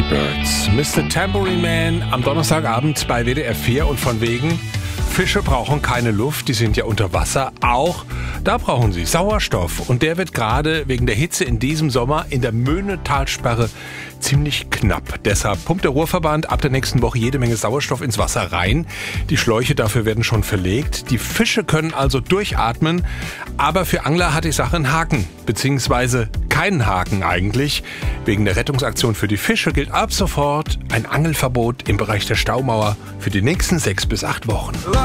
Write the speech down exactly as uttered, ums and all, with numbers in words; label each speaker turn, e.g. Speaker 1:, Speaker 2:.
Speaker 1: Birds. Mister Tambourine Man am Donnerstagabend bei W D R vier und von wegen, Fische brauchen keine Luft, die sind ja unter Wasser. Auch da brauchen sie Sauerstoff. Und der wird gerade wegen der Hitze in diesem Sommer in der Möhnetalsperre ziemlich knapp. Deshalb pumpt der Ruhrverband ab der nächsten Woche jede Menge Sauerstoff ins Wasser rein. Die Schläuche dafür werden schon verlegt. Die Fische können also durchatmen. Aber für Angler hat die Sache einen Haken. Beziehungsweise keinen Haken eigentlich. Wegen der Rettungsaktion für die Fische gilt ab sofort ein Angelverbot im Bereich der Staumauer für die nächsten sechs bis acht Wochen.